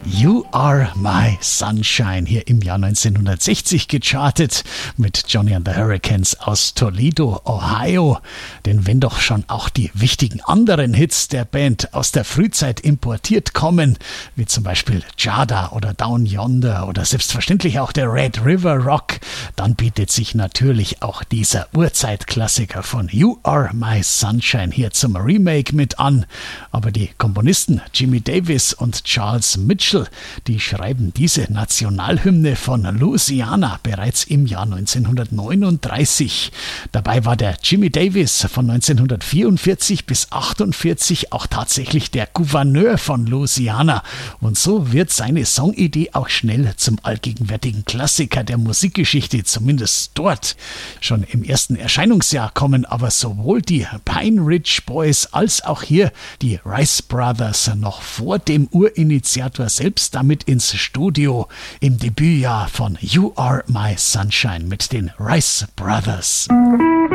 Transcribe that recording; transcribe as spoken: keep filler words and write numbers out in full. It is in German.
You Are My Sunshine, hier im Jahr neunzehnhundertsechzig gechartet mit Johnny and the Hurricanes aus Toledo, Ohio. Denn wenn doch schon auch die wichtigen anderen Hits der Band aus der Frühzeit importiert kommen, wie zum Beispiel Jada oder Down Yonder oder selbstverständlich auch der Red River Rock, dann bietet sich natürlich auch dieser Urzeitklassiker von You Are My Sunshine hier zum Remake mit an. Aber die Komponisten Jimmy Davis und Charles Mitchell, die schreiben diese Nationalhymne von Louisiana bereits im Jahr neunzehnhundertneununddreißig. Dabei war der Jimmy Davis von neunzehnhundertvierundvierzig bis achtundvierzig auch tatsächlich der Gouverneur von Louisiana. Und so wird seine Songidee auch schnell zum allgegenwärtigen Klassiker der Musikgeschichte, zumindest dort. Schon im ersten Erscheinungsjahr kommen aber sowohl die Pine Ridge Boys als auch hier die Rice Brothers noch vor dem Urinitiator selbst damit ins Studio im Debütjahr von You Are My Sunshine mit den Rice Brothers.